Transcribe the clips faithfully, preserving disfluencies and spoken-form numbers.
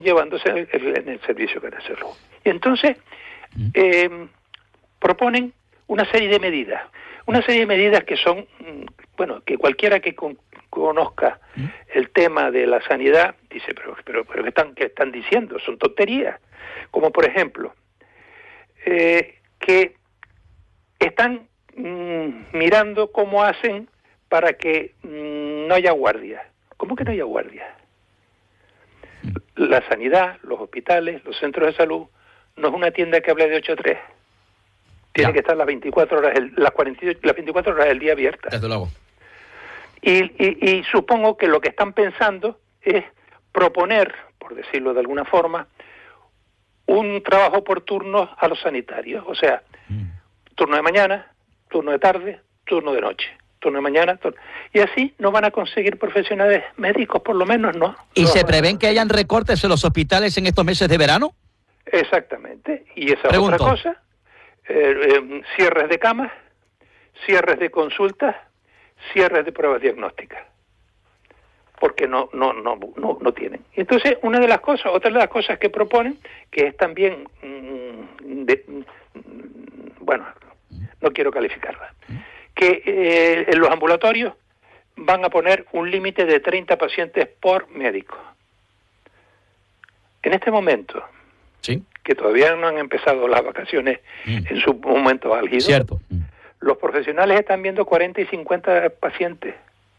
llevándose en el, en el servicio canario de salud. Y entonces eh, proponen una serie de medidas, una serie de medidas que son, bueno, que cualquiera que con, conozca el tema de la sanidad dice, pero, pero, pero ¿qué están, qué están diciendo? Son tonterías. Como por ejemplo, eh, que están mmm, mirando cómo hacen para que mmm, no haya guardia. ¿Cómo que no haya guardia? La sanidad, los hospitales, los centros de salud, no es una tienda que hable de ocho a tres. Tiene ya. que estar las veinticuatro horas, el, las, cuarenta y ocho, las veinticuatro horas del día abiertas. Desde luego. Y, y, y supongo que lo que están pensando es proponer, por decirlo de alguna forma, un trabajo por turnos a los sanitarios. O sea, mm. turno de mañana, turno de tarde, turno de noche. Turno de mañana, turno. Y así no van a conseguir profesionales médicos, por lo menos no. ¿Y no se prevén que hayan recortes en los hospitales en estos meses de verano? Exactamente. Y esa Pregunto. otra cosa, eh, eh, cierres de camas, cierres de consultas, cierres de pruebas diagnósticas. Porque no, no, no, no, no tienen. Entonces, una de las cosas, otra de las cosas que proponen, que es también, mmm, de, mmm, bueno, no quiero calificarla, que eh, en los ambulatorios van a poner un límite de treinta pacientes por médico. En este momento, ¿sí? que todavía no han empezado las vacaciones mm. en su momento álgido, cierto. los profesionales están viendo cuarenta y cincuenta pacientes.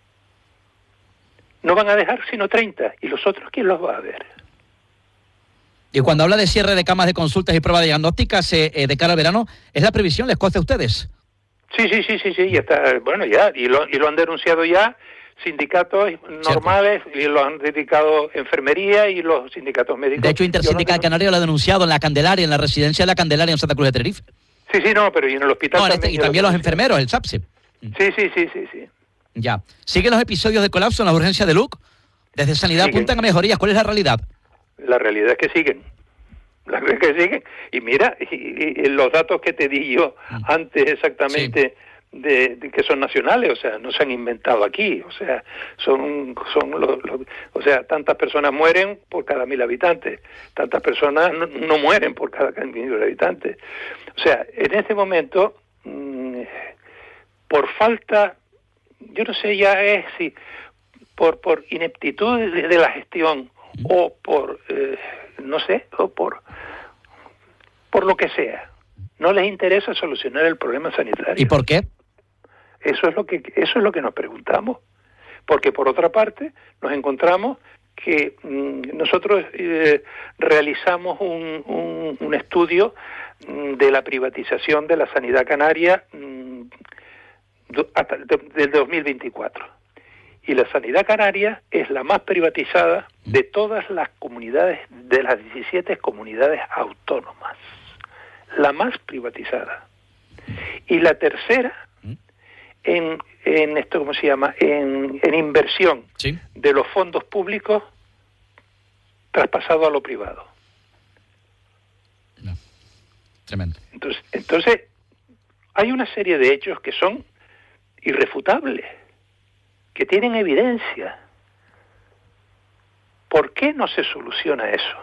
No van a dejar sino treinta, y los otros, ¿quién los va a ver? Y cuando habla de cierre de camas de consultas y pruebas diagnósticas eh, eh, de cara al verano, ¿es la previsión? ¿Les consta a ustedes? Sí, sí, sí, sí, sí, ya está, bueno, ya, y lo, y lo han denunciado ya sindicatos normales, cierto. Y lo han dedicado enfermería y los sindicatos médicos. De hecho, Intersindical no Canario lo ha denunciado en la Candelaria, en la residencia de la Candelaria en Santa Cruz de Tenerife. Sí, sí, no, pero y en el hospital no, también. Este, y también los enfermeros, el SAPSE. Sí, sí, sí, sí, sí. Ya. ¿Siguen los episodios de colapso en la urgencia de Luc? Desde Sanidad siguen. Apuntan a mejorías. ¿Cuál es la realidad? La realidad es que siguen. La realidad es que siguen. Y mira, y, y, y los datos que te di yo mm. antes exactamente... Sí. De, de que son nacionales, o sea, no se han inventado aquí, o sea, son, son los, los, o sea, tantas personas mueren por cada mil habitantes, tantas personas no, no mueren por cada mil habitantes. O sea, en este momento, mmm, por falta, yo no sé ya es si por por ineptitud de, de la gestión o por, eh, no sé, o por por lo que sea, no les interesa solucionar el problema sanitario. ¿Y por qué? Eso es lo que eso es lo que nos preguntamos, porque por otra parte nos encontramos que mmm, nosotros eh, realizamos un, un, un estudio mmm, de la privatización de la sanidad canaria mmm, hasta del dos mil veinticuatro, y la sanidad canaria es la más privatizada de todas las comunidades, de las diecisiete comunidades autónomas, la más privatizada, y la tercera en, en esto, ¿cómo se llama? En, en inversión ¿sí? de los fondos públicos traspasado a lo privado. No. Tremendo. Entonces, entonces, hay una serie de hechos que son irrefutables, que tienen evidencia. ¿Por qué no se soluciona eso?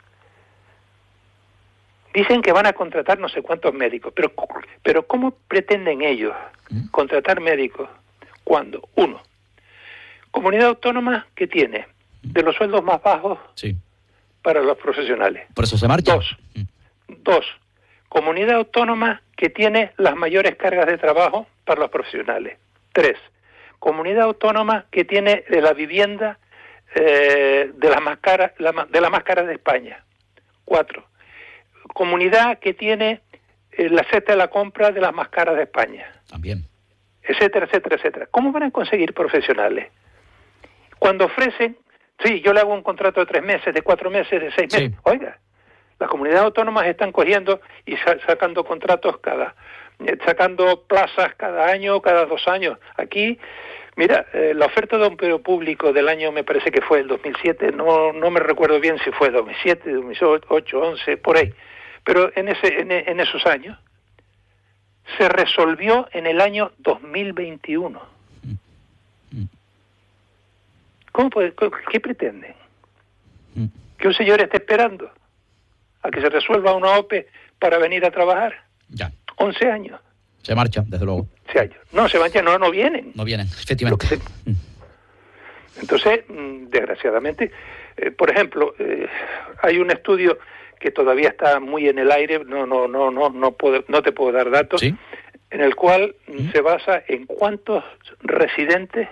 Dicen que van a contratar no sé cuántos médicos, pero, pero ¿cómo pretenden ellos contratar médicos cuando, uno, comunidad autónoma que tiene de los sueldos más bajos sí. para los profesionales? Por eso se marcha. Dos, mm. dos, comunidad autónoma que tiene las mayores cargas de trabajo para los profesionales. Tres, comunidad autónoma que tiene de la vivienda eh, de la más cara, la, de la más cara de España. Cuatro, comunidad que tiene eh, la cesta de la compra de las más caras de España. También. Etcétera, etcétera, etcétera. ¿Cómo van a conseguir profesionales? Cuando ofrecen, sí, yo le hago un contrato de tres meses, de cuatro meses, de seis meses. Sí. Oiga, las comunidades autónomas están cogiendo y sa- sacando contratos cada, eh, sacando plazas cada año, cada dos años. Aquí, mira, eh, la oferta de empleo público del año, me parece que fue el dos mil siete, no no me recuerdo bien si fue dos mil siete, dos mil ocho, once, por ahí. Pero en ese en, en esos años se resolvió en el año dos mil veintiuno. ¿Cómo puede, qué pretenden? que un señor esté esperando a que se resuelva una O P E para venir a trabajar. Ya. once años. Se marchan, desde luego. once años. No, se marchan, no, no vienen. No vienen, efectivamente. Se... Entonces, desgraciadamente, eh, por ejemplo, eh, hay un estudio que todavía está muy en el aire, no no no no no puedo, no te puedo dar datos, ¿Sí? en el cual ¿Mm? se basa en cuántos residentes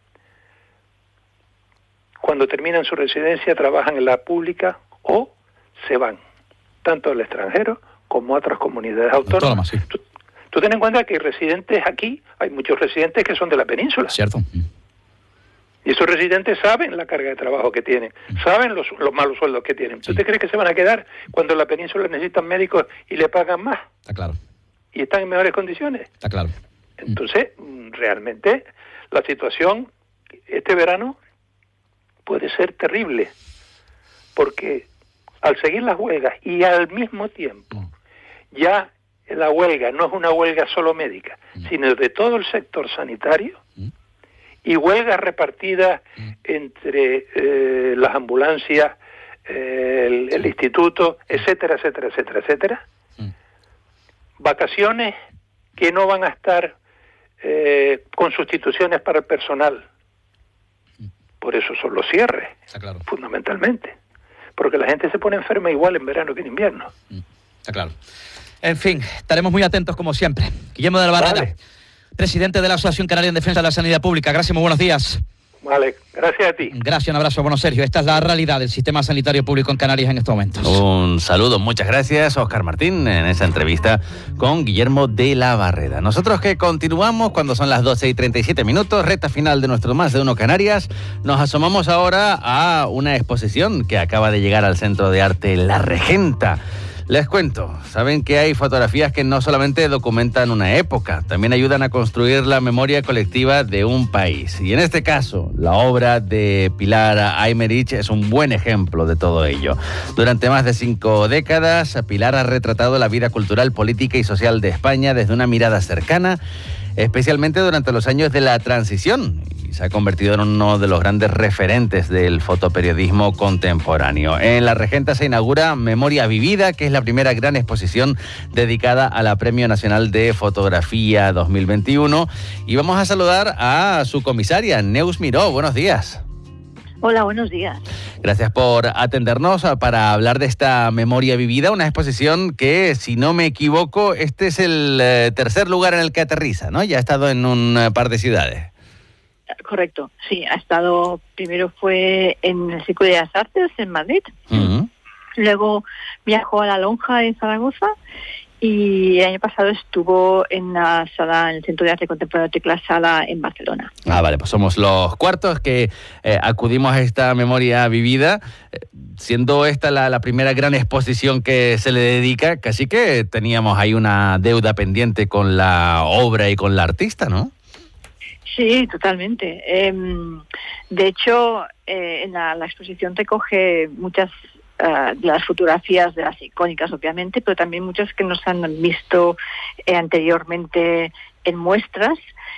cuando terminan su residencia trabajan en la pública o se van, tanto al extranjero como a otras comunidades autónomas. Autónoma, sí. tú, tú ten en cuenta que hay residentes aquí, hay muchos residentes que son de la península. Cierto. Y esos residentes saben la carga de trabajo que tienen, saben los, los malos sueldos que tienen. ¿Tú Sí. te crees que se van a quedar cuando en la península necesitan médicos y le pagan más? Está claro. Y están en mejores condiciones. Está claro. Entonces, realmente, la situación este verano puede ser terrible, porque al seguir las huelgas y al mismo tiempo, ya la huelga no es una huelga solo médica, sino de todo el sector sanitario, y huelgas repartidas entre eh, las ambulancias, eh, el, el instituto, etcétera, etcétera, etcétera, etcétera. Vacaciones que no van a estar eh, con sustituciones para el personal. Por eso son los cierres, Está claro. fundamentalmente. Porque la gente se pone enferma igual en verano que en invierno. Está claro. En fin, estaremos muy atentos como siempre. Guillermo de la Barrera, Vale. presidente de la Asociación Canaria en Defensa de la Sanidad Pública. Gracias, muy buenos días. Vale, gracias a ti. Gracias, un abrazo. Bueno, Sergio, esta es la realidad del sistema sanitario público en Canarias en estos momentos. Un saludo, muchas gracias, Óscar Martín, en esa entrevista con Guillermo de la Barrera. Nosotros que continuamos cuando son las doce y treinta y siete minutos, recta final de nuestro Más de Uno Canarias, nos asomamos ahora a una exposición que acaba de llegar al Centro de Arte La Regenta. Les cuento, saben que hay fotografías que no solamente documentan una época, también ayudan a construir la memoria colectiva de un país. Y en este caso, la obra de Pilar Aymerich es un buen ejemplo de todo ello. Durante más de cinco décadas, Pilar ha retratado la vida cultural, política y social de España desde una mirada cercana, especialmente durante los años de la transición, y se ha convertido en uno de los grandes referentes del fotoperiodismo contemporáneo. En La Regenta se inaugura Memoria Vivida, que es la primera gran exposición dedicada a la Premio Nacional de Fotografía dos mil veintiuno, y vamos a saludar a su comisaria, Neus Miró. Buenos días. Hola, buenos días. Gracias por atendernos para hablar de esta Memoria Vivida, una exposición que, si no me equivoco, este es el eh, tercer lugar en el que aterriza, ¿no? Ya ha estado en un eh, par de ciudades. Correcto, sí, ha estado, primero fue en el Círculo de las Artes, en Madrid, Uh-huh. luego viajó a La Lonja, en Zaragoza, y el año pasado estuvo en la sala, en el Centro de Arte Contemporáneo Tecla Sala, en Barcelona. Ah, vale, pues somos los cuartos que eh, acudimos a esta Memoria Vivida, eh, siendo esta la, la primera gran exposición que se le dedica, casi que teníamos ahí una deuda pendiente con la obra y con la artista, ¿no? Sí, totalmente. Eh, de hecho, eh, en la, la exposición recoge muchas uh, de las fotografías de las icónicas, obviamente, pero también muchas que nos han visto eh, anteriormente en muestras.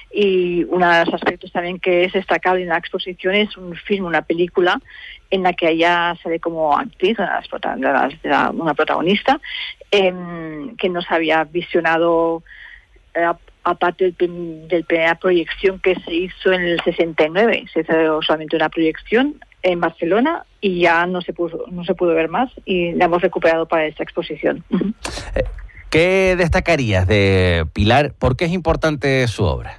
Y uno de los aspectos también que es destacable en la exposición es un film, una película, en la que ella sale como actriz, una, de las prota- de las- de la- una protagonista, eh, que nos había visionado eh, aparte del, prim- del primera proyección que se hizo en el sesenta y nueve. Se hizo solamente una proyección en Barcelona y ya no se pudo, no se pudo ver más, y la hemos recuperado para esta exposición. Uh-huh. ¿Qué destacarías de Pilar? ¿Por qué es importante su obra?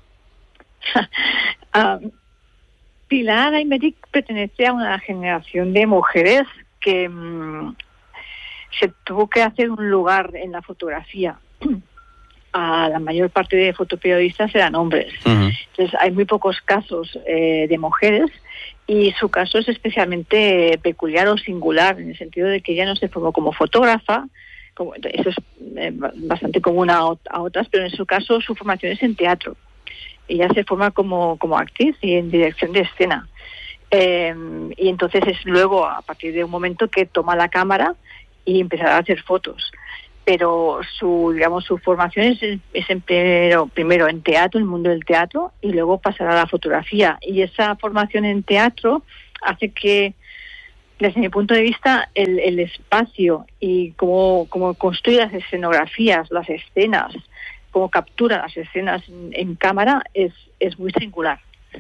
uh, Pilar Aymerich pertenece a una generación de mujeres que um, se tuvo que hacer un lugar en la fotografía. A la mayor parte de fotoperiodistas eran hombres. Uh-huh. Entonces hay muy pocos casos eh, de mujeres, y su caso es especialmente peculiar o singular, en el sentido de que ella no se formó como fotógrafa, como, eso es eh, bastante común a, a otras, pero en su caso su formación es en teatro. Ella se forma como, como actriz y en dirección de escena. Eh, y entonces es luego, a partir de un momento, que toma la cámara y empezará a hacer fotos. Pero su, digamos, su formación es, es en primero, primero en teatro, el mundo del teatro, y luego pasará a la fotografía. Y esa formación en teatro hace que desde mi punto de vista, el, el espacio y cómo, cómo construye las escenografías, las escenas, cómo captura las escenas en, en cámara es, es muy singular.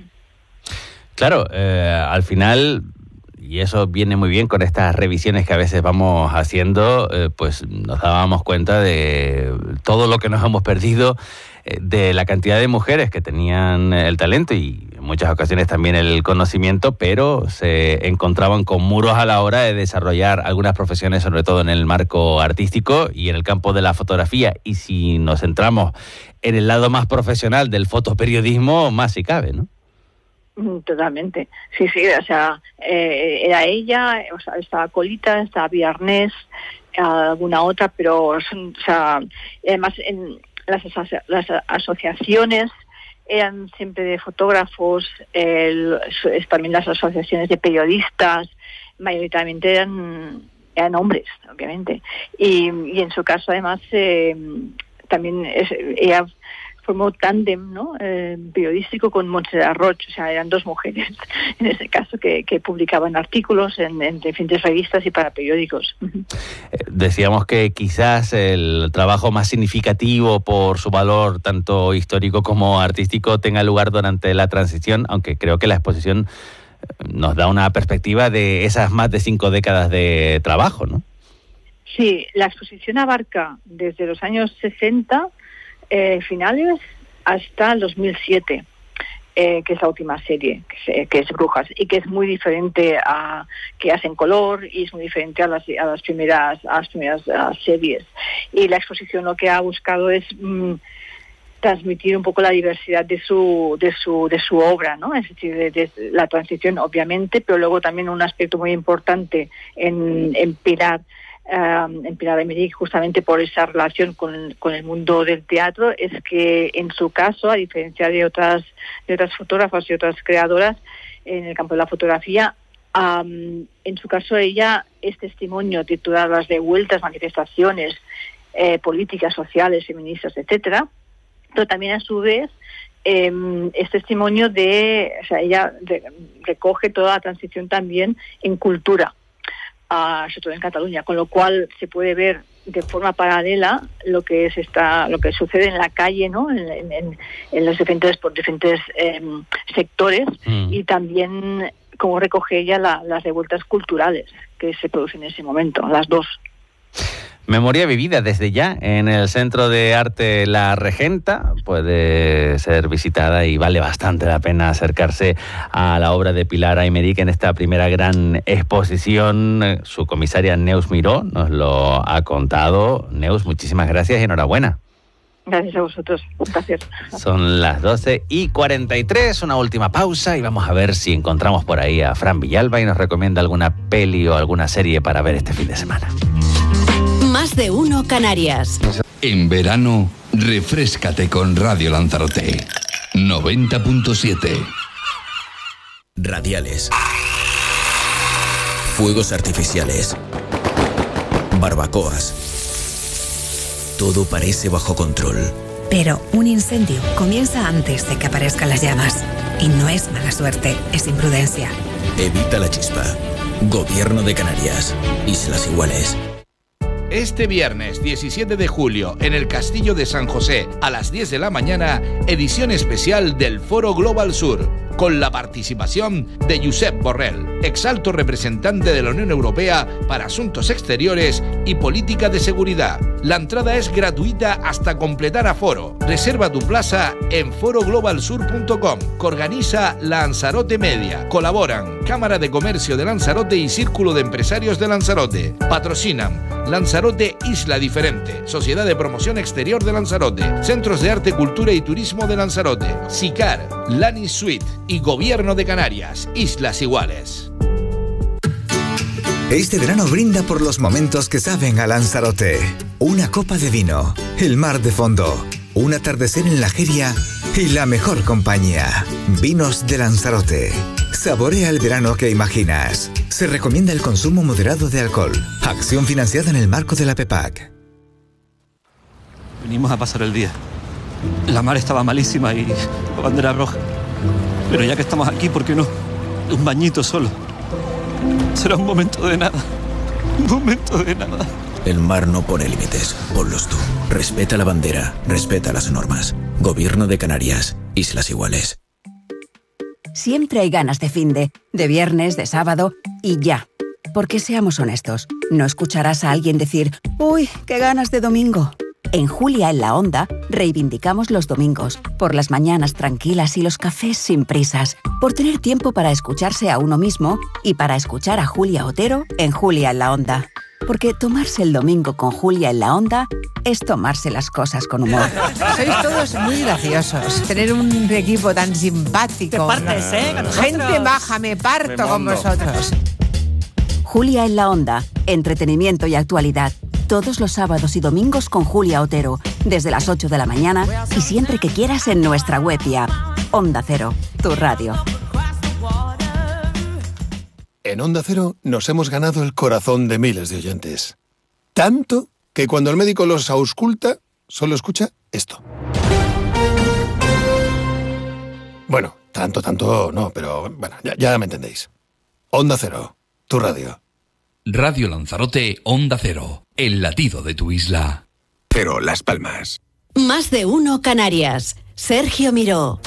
Claro, eh, al final, y eso viene muy bien con estas revisiones que a veces vamos haciendo, eh, pues nos dábamos cuenta de todo lo que nos hemos perdido, eh, de la cantidad de mujeres que tenían el talento y en muchas ocasiones también el conocimiento, pero se encontraban con muros a la hora de desarrollar algunas profesiones, sobre todo en el marco artístico y en el campo de la fotografía. Y si nos centramos en el lado más profesional del fotoperiodismo, más si cabe, ¿no? Totalmente, sí, sí, o sea, eh, era ella, o sea, estaba Colita, estaba Viernes, alguna otra, pero son, o sea, además en las, aso- las asociaciones eran siempre de fotógrafos, el, es, también las asociaciones de periodistas, mayoritariamente eran, eran hombres, obviamente, y, y en su caso además eh, también es, ella formó tándem, ¿no? Eh, periodístico con Montserrat Roig, o sea, eran dos mujeres en ese caso que, que publicaban artículos en, en diferentes revistas y para periódicos. Eh, decíamos que quizás el trabajo más significativo por su valor tanto histórico como artístico tenga lugar durante la transición, aunque creo que la exposición nos da una perspectiva de esas más de cinco décadas de trabajo, ¿no? Sí, la exposición abarca desde los años sesenta Eh, finales hasta el dos mil siete, eh, que es la última serie, que es, que es Brujas, y que es muy diferente a que hacen color y es muy diferente a las, a las primeras, a las primeras a series. Y la exposición lo que ha buscado es mm, transmitir un poco la diversidad de su de su de su obra, ¿no? Es decir, de, de la transición, obviamente, pero luego también un aspecto muy importante en, en Pilar. Uh, en Pilar Aymerich, justamente por esa relación con, con el mundo del teatro, es que en su caso, a diferencia de otras de otras fotógrafas y otras creadoras en el campo de la fotografía, um, en su caso ella es testimonio de todas las revueltas, manifestaciones eh, políticas, sociales, feministas, etcétera, pero también a su vez eh, es testimonio de, o sea, ella de, recoge toda la transición también en cultura. Uh, sobre todo en Cataluña, con lo cual se puede ver de forma paralela lo que es esta, lo que sucede en la calle, ¿no? En, en, en los diferentes por diferentes eh, sectores mm. y también cómo recoge ella la, las revueltas culturales que se producen en ese momento, las dos. Memoria vivida desde ya en el Centro de Arte La Regenta. Puede ser visitada y vale bastante la pena acercarse a la obra de Pilar Aymerich en esta primera gran exposición. Su comisaria Neus Miró nos lo ha contado. Neus, muchísimas gracias y enhorabuena. Gracias a vosotros. Gracias. Son las doce y cuarenta y tres, una última pausa y vamos a ver si encontramos por ahí a Fran Villalba y nos recomienda alguna peli o alguna serie para ver este fin de semana. Más de uno Canarias. En verano, refréscate con Radio Lanzarote. noventa punto siete. Radiales. Fuegos artificiales. Barbacoas. Todo parece bajo control. Pero un incendio comienza antes de que aparezcan las llamas. Y no es mala suerte, es imprudencia. Evita la chispa. Gobierno de Canarias. Islas Iguales. Este viernes diecisiete de julio, en el Castillo de San José, a las diez de la mañana, edición especial del Foro Global Sur, con la participación de Josep Borrell, exalto representante de la Unión Europea para Asuntos Exteriores y Política de Seguridad. La entrada es gratuita hasta completar aforo. Reserva tu plaza en foro global sur punto com, que organiza Lanzarote Media. Colaboran Cámara de Comercio de Lanzarote y Círculo de Empresarios de Lanzarote. Patrocinan Lanzarote Isla Diferente, Sociedad de Promoción Exterior de Lanzarote, Centros de Arte, Cultura y Turismo de Lanzarote, SICAR, Lani Suite y Gobierno de Canarias, Islas Iguales. Este verano brinda por los momentos que saben a Lanzarote. Una copa de vino, el mar de fondo, un atardecer en la Jeria y la mejor compañía. Vinos de Lanzarote. Saborea el verano que imaginas. Se recomienda el consumo moderado de alcohol. Acción financiada en el marco de la PEPAC. Venimos a pasar el día. La mar estaba malísima y la bandera roja. Pero ya que estamos aquí, ¿por qué no? Un bañito solo. será un momento de nada. Un momento de nada. El mar no pone límites, ponlos tú. Respeta la bandera, respeta las normas. Gobierno de Canarias, Islas Iguales. Siempre hay ganas de finde, de viernes, de sábado y ya. Porque seamos honestos, no escucharás a alguien decir «Uy, qué ganas de domingo». En Julia en la Onda reivindicamos los domingos, por las mañanas tranquilas y los cafés sin prisas, por tener tiempo para escucharse a uno mismo y para escuchar a Julia Otero en Julia en la Onda. Porque tomarse el domingo con Julia en la Onda es tomarse las cosas con humor. Sois todos muy graciosos. Tener un equipo tan simpático. Te partes, ¿eh? Gente baja, me parto me con vosotros. Julia en la Onda, entretenimiento y actualidad. Todos los sábados y domingos con Julia Otero, desde las ocho de la mañana y siempre que quieras en nuestra web y app. Onda Cero, tu radio. En Onda Cero nos hemos ganado el corazón de miles de oyentes. Tanto que cuando el médico los ausculta, solo escucha esto. Bueno, tanto, tanto no, pero bueno, ya, ya me entendéis. Onda Cero, tu radio. Radio Lanzarote, Onda Cero, el latido de tu isla. Cero Las Palmas. Más de uno Canarias. Sergio Miró.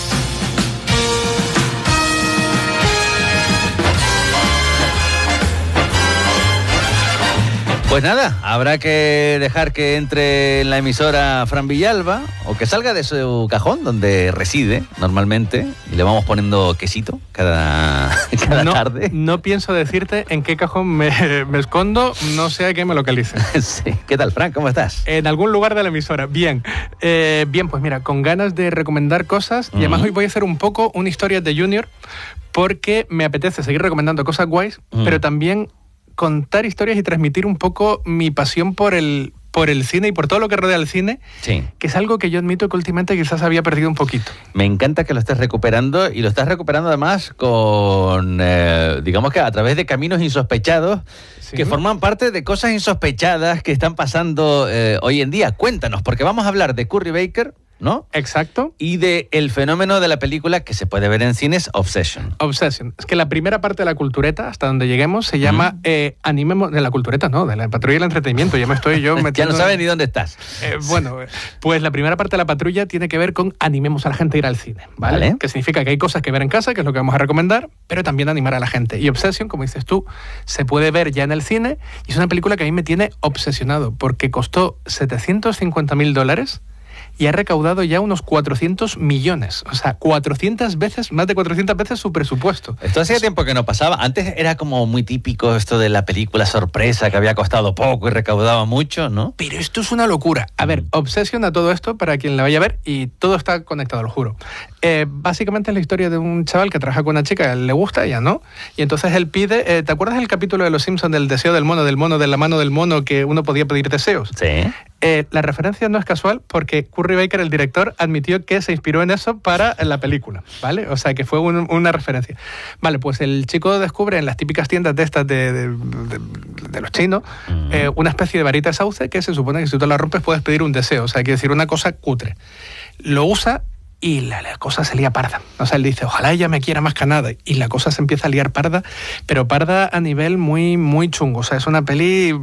Pues nada, habrá que dejar que entre en la emisora Fran Villalba o que salga de su cajón donde reside normalmente y le vamos poniendo quesito cada, cada no, tarde. No pienso decirte en qué cajón me, me escondo, no sea que me localice. Sí. ¿Qué tal, Fran? ¿Cómo estás? En algún lugar de la emisora. Bien. Eh, bien, pues mira, con ganas de recomendar cosas y uh-huh. además hoy voy a hacer un poco una historia de Junior porque me apetece seguir recomendando cosas guays, uh-huh. pero también contar historias y transmitir un poco mi pasión por el, por el cine y por todo lo que rodea el cine, sí. que es algo que yo admito que últimamente quizás había perdido un poquito. Me encanta que lo estés recuperando y lo estás recuperando además con, eh, digamos que a través de caminos insospechados, sí. que forman parte de cosas insospechadas que están pasando eh, hoy en día. Cuéntanos, porque vamos a hablar de Curry Baker, ¿no? Exacto. Y de el fenómeno de la película que se puede ver en cines, Obsession. Obsession. Es que la primera parte de la cultureta, hasta donde lleguemos, se llama mm. eh, Animemos... De la cultureta, no, de la patrulla del entretenimiento. Ya me estoy yo metiendo... Ya no sabes ni dónde estás. Eh, bueno, pues la primera parte de la patrulla tiene que ver con animemos a la gente a ir al cine, ¿vale? ¿vale? Que significa que hay cosas que ver en casa, que es lo que vamos a recomendar, pero también animar a la gente. Y Obsession, como dices tú, se puede ver ya en el cine y es una película que a mí me tiene obsesionado porque costó setecientos cincuenta mil dólares y ha recaudado ya unos cuatrocientos millones. O sea, cuatrocientas veces, más de cuatrocientas veces su presupuesto. Esto hacía tiempo que no pasaba. Antes era como muy típico esto de la película sorpresa, que había costado poco y recaudaba mucho, ¿no? Pero esto es una locura. A ver, Obsession a todo esto, para quien la vaya a ver, y todo está conectado, lo juro. Eh, básicamente es la historia de un chaval que trabaja con una chica, a él le gusta, ella no, y entonces él pide... Eh, ¿te acuerdas del capítulo de Los Simpsons del deseo del mono, del mono, de la mano del mono, que uno podía pedir deseos? Sí. Eh, la referencia no es casual porque Curry Baker, el director, admitió que se inspiró en eso para la película, ¿vale? O sea, que fue un, una referencia. Vale, pues el chico descubre en las típicas tiendas de estas de, de, de, de los chinos mm. eh, una especie de varita de sauce que se supone que si tú la rompes puedes pedir un deseo, o sea, quiere decir una cosa cutre. Lo usa y la, la cosa se lía parda. O sea, él dice, ojalá ella me quiera más que nada. Y la cosa se empieza a liar parda, pero parda a nivel muy, muy chungo. O sea, es una peli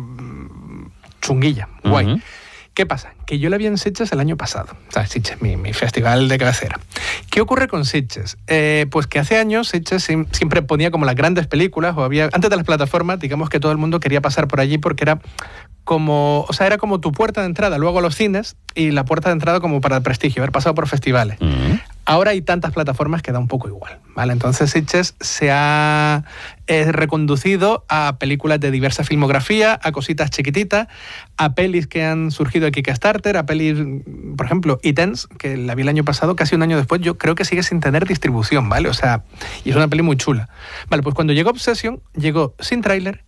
chunguilla, guay. Uh-huh. ¿Qué pasa? Que yo la vi en Sitges el año pasado. O sea, Sitges, mi, mi festival de cabecera. ¿Qué ocurre con Sitges? Eh, pues que hace años Sitges siempre ponía como las grandes películas, o había, antes de las plataformas, digamos que todo el mundo quería pasar por allí porque era como, o sea, era como tu puerta de entrada luego a los cines y la puerta de entrada como para el prestigio, haber pasado por festivales. Uh-huh. Ahora hay tantas plataformas que da un poco igual, ¿vale? Entonces Sitges se ha eh, reconducido a películas de diversa filmografía, a cositas chiquititas, a pelis que han surgido de Kickstarter, a pelis, por ejemplo, E-Tense, que la vi el año pasado, casi un año después, yo creo que sigue sin tener distribución, ¿vale? O sea, y es una peli muy chula. Vale, pues cuando llegó Obsession, llegó sin tráiler,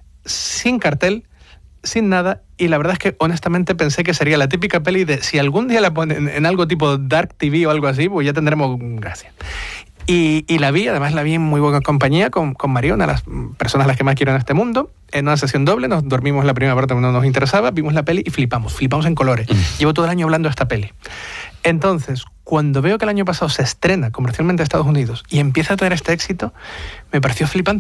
sin cartel, sin nada, y la verdad es que honestamente pensé que sería la típica peli de si algún día la ponen en algo tipo Dark T V o algo así, pues ya tendremos gracia. Y, y la vi, además la vi en muy buena compañía con, con María, una de las personas a las que más quiero en este mundo, en una sesión doble, nos dormimos la primera parte que no nos interesaba, vimos la peli y flipamos, flipamos en colores. Mm. Llevo todo el año hablando de esta peli. Entonces, cuando veo que el año pasado se estrena comercialmente en Estados Unidos y empieza a tener este éxito, me pareció flipante.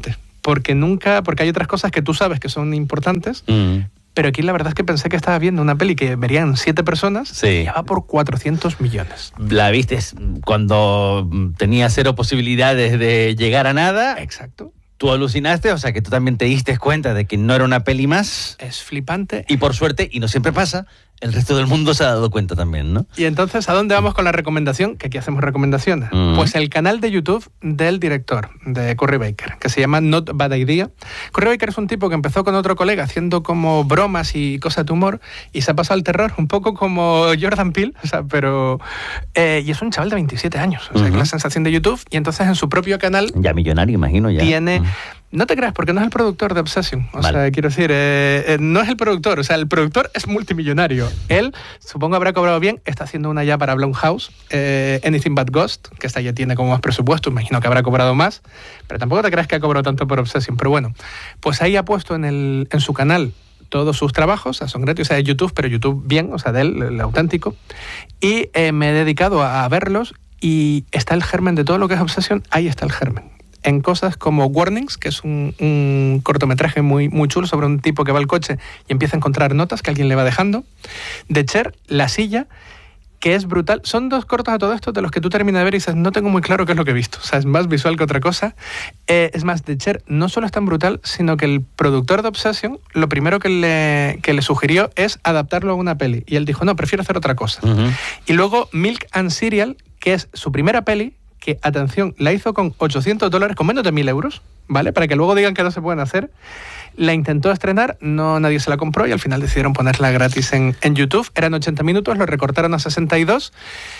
porque nunca, porque hay otras cosas que tú sabes que son importantes, Mm. pero aquí la verdad es que pensé que estaba viendo una peli que verían siete personas, Sí. y ya va por cuatrocientos millones. La viste cuando tenía cero posibilidades de llegar a nada. Exacto. Tú alucinaste, o sea que tú también te diste cuenta de que no era una peli más. Es flipante. Y por suerte, y no siempre pasa, el resto del mundo se ha dado cuenta también, ¿no? Y entonces, ¿a dónde vamos con la recomendación? Que aquí hacemos recomendaciones. Mm. Pues el canal de YouTube del director, de Curry Baker, que se llama Not Bad Idea. Curry Baker es un tipo que empezó con otro colega haciendo como bromas y cosas de humor, y se ha pasado al terror, un poco como Jordan Peele, o sea, pero... eh, y es un chaval de veintisiete años, o sea, Ujú. que la sensación de YouTube, y entonces en su propio canal Ya millonario, imagino, ya. tiene... No te creas, porque no es el productor de Obsession. O Vale. sea, quiero decir, eh, eh, no es el productor. O sea, el productor es multimillonario. Él, supongo, habrá cobrado bien. Está haciendo una ya para Blumhouse, eh, Anything But Ghost, que esta ya tiene como más presupuesto. Imagino que habrá cobrado más. Pero tampoco te creas que ha cobrado tanto por Obsession. Pero bueno, pues ahí ha puesto en, el, en su canal todos sus trabajos, o sea, son gratis, o sea, de YouTube, pero YouTube bien, o sea, de él, el auténtico. Y eh, me he dedicado a, a verlos, y está el germen de todo lo que es Obsession. Ahí está el germen. En cosas como Warnings, que es un, un cortometraje muy, muy chulo sobre un tipo que va al coche y empieza a encontrar notas que alguien le va dejando. De Cher, La Silla, que es brutal. Son dos cortos a todo esto de los que tú terminas de ver y dices, no tengo muy claro qué es lo que he visto. O sea, es más visual que otra cosa. Eh, es más, de Cher no solo es tan brutal, sino que el productor de Obsession, lo primero que le, que le sugirió es adaptarlo a una peli. Y él dijo, no, prefiero hacer otra cosa. Ujú. Y luego Milk and Cereal, que es su primera peli, que, atención, la hizo con ochocientos dólares, con menos de mil euros, ¿vale? Para que luego digan que no se pueden hacer. La intentó estrenar, no nadie se la compró, y al final decidieron ponerla gratis en, en YouTube. Eran ochenta minutos, lo recortaron a sesenta y dos.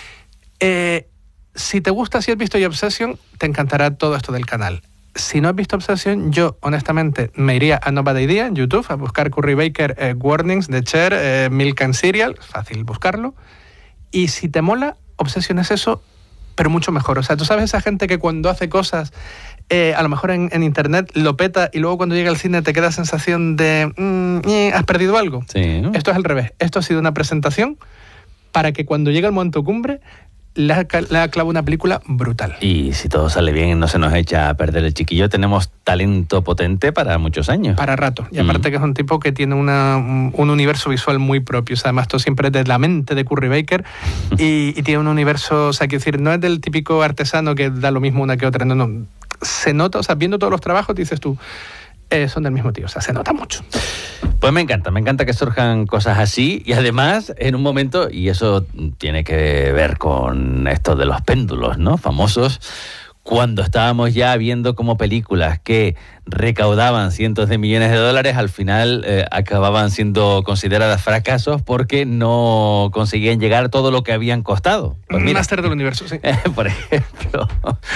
Eh, si te gusta, si has visto ya Obsession, te encantará todo esto del canal. Si no has visto Obsession, yo honestamente me iría a No Bad Idea en YouTube, a buscar Curry Baker, eh, Warnings, de Cher, eh, Milk and Cereal, fácil buscarlo. Y si te mola, Obsession es eso, pero mucho mejor. O sea, tú sabes esa gente que cuando hace cosas, eh, a lo mejor en, en internet lo peta, y luego cuando llega al cine te queda sensación de mm, eh, ¿has perdido algo? Sí, ¿no? Esto es al revés. Esto ha sido una presentación para que cuando llegue el momento cumbre le ha, le ha clavado una película brutal. Y si todo sale bien, no se nos echa a perder el chiquillo, tenemos talento potente para muchos años. Para rato. Y aparte que es un tipo que tiene una, un, un universo visual muy propio. O sea, además todo siempre es de la mente de Curry Baker, y, y tiene un universo, o sea, quiero decir, no es del típico artesano que da lo mismo una que otra, no, no. Se nota, o sea, viendo todos los trabajos dices tú, eh, son del mismo tío, o sea, se nota mucho. Pues me encanta, me encanta que surjan cosas así, y además en un momento, y eso tiene que ver con esto de los péndulos, ¿no? Famosos, cuando estábamos ya viendo como películas que recaudaban cientos de millones de dólares, al final eh, acababan siendo consideradas fracasos porque no conseguían llegar a todo lo que habían costado. Pues mira, Máster del universo, sí. por ejemplo.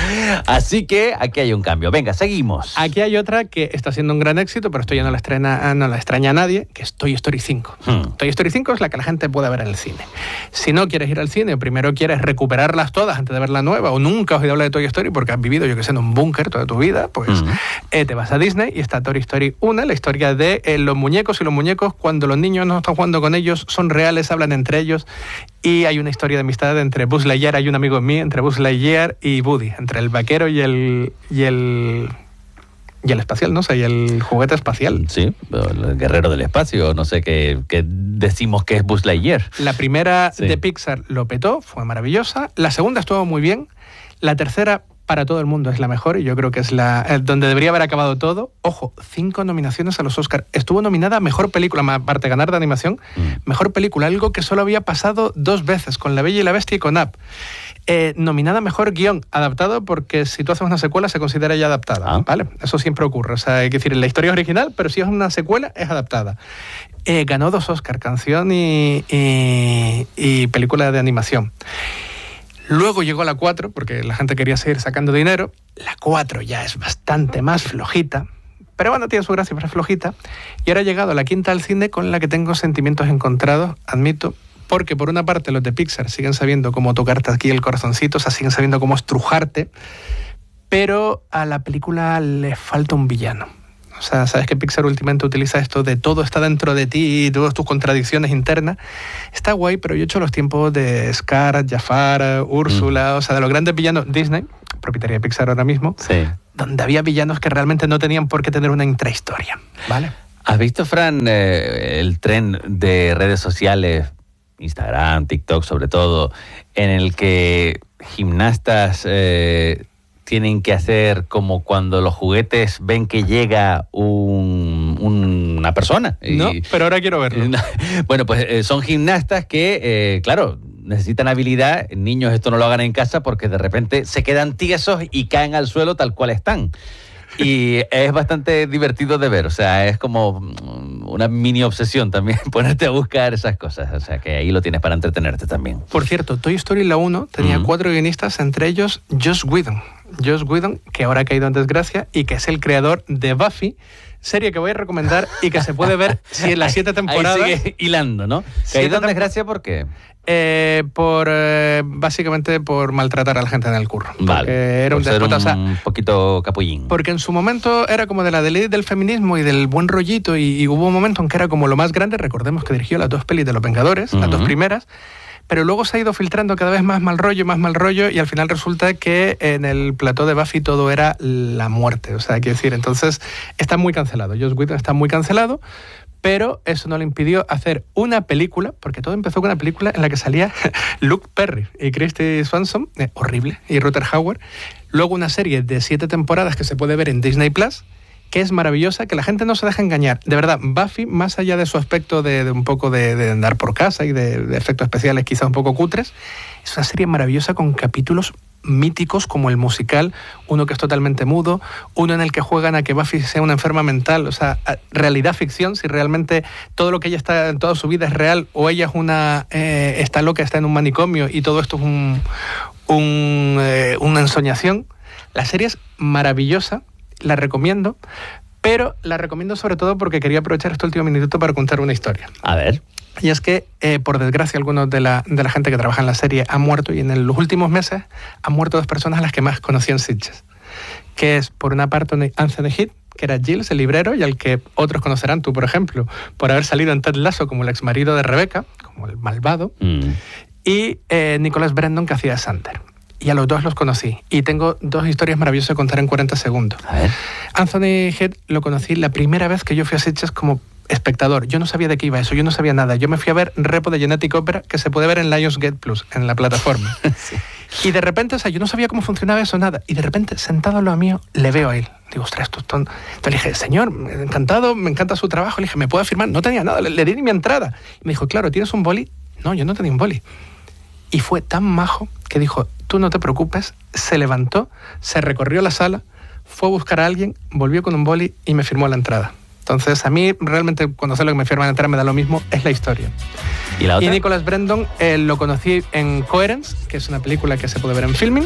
Así que aquí hay un cambio. Venga, seguimos. Aquí hay otra que está siendo un gran éxito, pero esto ya no la, estrena, no la extraña a nadie, que es Toy Story cinco. Hmm. Toy Story cinco es la que la gente puede ver en el cine. Si no quieres ir al cine, o primero quieres recuperarlas todas antes de ver la nueva, o nunca has oído hablar de Toy Story porque has vivido, yo que sé, en un búnker toda tu vida, pues Hmm. eh, te vas a Disney y está Toy Story uno, la historia de eh, los muñecos, y los muñecos, cuando los niños no están jugando con ellos, son reales, hablan entre ellos, y hay una historia de amistad entre Buzz Lightyear, hay un amigo en mí, entre Buzz Lightyear y Woody, entre el vaquero y el... Y el Y el espacial, no sé, y el juguete espacial. Sí, el guerrero del espacio, no sé qué, qué decimos que es Buzz Lightyear. La primera Sí. de Pixar lo petó, fue maravillosa. La segunda estuvo muy bien. La tercera, para todo el mundo, es la mejor, y yo creo que es la eh, donde debería haber acabado todo. Ojo, cinco nominaciones a los Oscar. Estuvo nominada a Mejor Película, más aparte de ganar de animación, Mejor Película, algo que solo había pasado dos veces, con La Bella y la Bestia y con Up. Eh, nominada a Mejor Guión, adaptado, porque si tú haces una secuela se considera ya adaptada, Ah. ¿vale? Eso siempre ocurre. O sea, hay que decir, la historia es original, pero si es una secuela, es adaptada. Eh, ganó dos Oscar, canción y, y, y película de animación. Luego llegó la cuatro, porque la gente quería seguir sacando dinero. La cuatro ya es bastante más flojita, pero bueno, tiene su gracia, pero es flojita. Y ahora ha llegado la quinta al cine, con la que tengo sentimientos encontrados, admito, porque por una parte los de Pixar siguen sabiendo cómo tocarte aquí el corazoncito, o sea, siguen sabiendo cómo estrujarte, pero a la película le falta un villano. O sea, sabes que Pixar últimamente utiliza esto de todo está dentro de ti y todas tus contradicciones internas. Está guay, pero yo he hecho los tiempos de Scar, Jafar, Úrsula, mm. o sea, de los grandes villanos. Disney, propietaria de Pixar ahora mismo, sí. donde había villanos que realmente no tenían por qué tener una intrahistoria, ¿vale? ¿Has visto, Fran, eh, el tren de redes sociales, Instagram, TikTok sobre todo, en el que gimnastas eh, tienen que hacer como cuando los juguetes ven que llega un, un, una persona? No, y, pero ahora quiero verlo. Bueno, pues eh, son gimnastas que, eh, claro, necesitan habilidad. Niños, esto no lo hagan en casa porque de repente se quedan tiesos y caen al suelo tal cual están. Y es bastante divertido de ver, o sea, es como una mini obsesión también ponerte a buscar esas cosas, o sea, que ahí lo tienes para entretenerte también. Por cierto, Toy Story la uno tenía uh-huh. cuatro guionistas, entre ellos Joss Whedon. Joss Whedon, que ahora ha caído en desgracia y que es el creador de Buffy, serie que voy a recomendar y que se puede ver si en las siete temporadas... Ahí sigue hilando, ¿no? ¿Caído en desgracia por qué? Eh, por eh, básicamente por maltratar a la gente en el curro. Vale, porque era por un ser déspota, un o sea, poquito capullín. Porque en su momento era como de la élite del feminismo y del buen rollito, y, y hubo un momento en que era como lo más grande. Recordemos que dirigió las dos pelis de Los Vengadores, uh-huh. las dos primeras, pero luego se ha ido filtrando cada vez más mal rollo, más mal rollo, y al final resulta que en el plató de Buffy todo era la muerte. O sea, quiero decir, entonces está muy cancelado. Joss Whedon está muy cancelado, pero eso no le impidió hacer una película, porque todo empezó con una película en la que salía Luke Perry y Kristy Swanson, eh, horrible, y Rutger Hauer. Luego una serie de siete temporadas que se puede ver en Disney Plus, que es maravillosa, que la gente no se deja engañar. De verdad, Buffy, más allá de su aspecto de, de un poco de, de andar por casa y de, de efectos especiales quizá un poco cutres, es una serie maravillosa con capítulos míticos como el musical, uno que es totalmente mudo, uno en el que juegan a que Buffy sea una enferma mental, o sea, realidad ficción, si realmente todo lo que ella está en toda su vida es real, o ella es una eh, está loca, está en un manicomio y todo esto es un, un eh, una ensoñación. La serie es maravillosa, la recomiendo, pero la recomiendo sobre todo porque quería aprovechar este último minuto para contar una historia. A ver. Y es que, eh, por desgracia, algunos de la, de la gente que trabaja en la serie han muerto, y en los últimos meses han muerto dos personas a las que más conocí en Sitges, que es, por una parte, Anthony Heath, que era Giles, el librero, y al que otros conocerán, tú, por ejemplo, por haber salido en Ted Lasso como el exmarido de Rebecca, como el malvado, mm. y eh, Nicholas Brendon, que hacía Sander. Y a los dos los conocí. Y tengo dos historias maravillosas de contar en cuarenta segundos. A ver. Anthony Heath lo conocí la primera vez que yo fui a Sitges como espectador. Yo no sabía de qué iba eso, yo no sabía nada. Yo me fui a ver Repo de Genetic Opera, que se puede ver en Lionsgate Plus, en la plataforma. Sí. Y de repente, o sea, yo no sabía cómo funcionaba eso, nada. Y de repente, sentado a lo mío, le veo a él. Digo, ostras, esto es tonto. Entonces le dije, señor, encantado, me encanta su trabajo. Le dije, ¿me puedo firmar? No tenía nada, le, le di mi entrada. Y me dijo, claro, ¿tienes un boli? No, yo no tenía un boli. Y fue tan majo que dijo, tú no te preocupes. Se levantó, se recorrió la sala, fue a buscar a alguien, volvió con un boli y me firmó la entrada. Entonces, a mí realmente cuando sé lo que me firman la entrada me da lo mismo, es la historia. ¿Y la otra? Y Nicholas Brendon eh, lo conocí en Coherence, que es una película que se puede ver en Filming.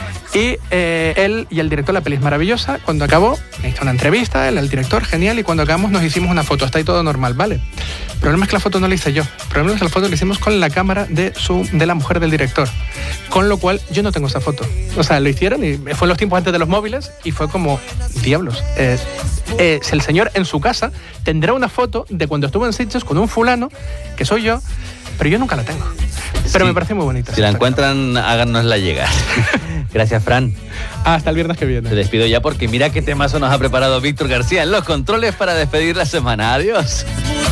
Y eh, él y el director, la peli es maravillosa. Cuando acabó, me hizo una entrevista, él, el director, genial, y cuando acabamos nos hicimos una foto. Está ahí todo normal, ¿vale? El problema es que la foto no la hice yo. El problema es que la foto la hicimos con la cámara de, su, de la mujer del director. Con lo cual, yo no tengo esa foto. O sea, lo hicieron y fue en los tiempos antes de los móviles y fue como, diablos, eh, eh, si el señor en su casa tendrá una foto de cuando estuvo en Sitges con un fulano, que soy yo, pero yo nunca la tengo. Pero sí, me parece muy bonita. Si la encuentran, háganosla llegar. Gracias, Fran. Hasta el viernes que viene. Te despido ya porque mira qué temazo nos ha preparado Víctor García en los controles para despedir la semana. Adiós.